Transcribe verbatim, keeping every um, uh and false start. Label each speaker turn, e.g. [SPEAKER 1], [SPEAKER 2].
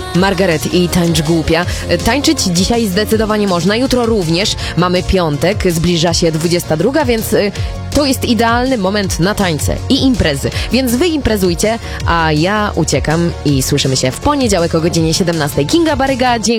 [SPEAKER 1] Margaret i Tańcz Głupia. Tańczyć dzisiaj zdecydowanie można, jutro również. Mamy piątek, zbliża się dwudziesta druga, więc y, to jest idealny moment na tańce i imprezy. Więc wy imprezujcie, a ja uciekam i słyszymy się w poniedziałek o godzinie siedemnastej. Kinga Baryga, dziękuję.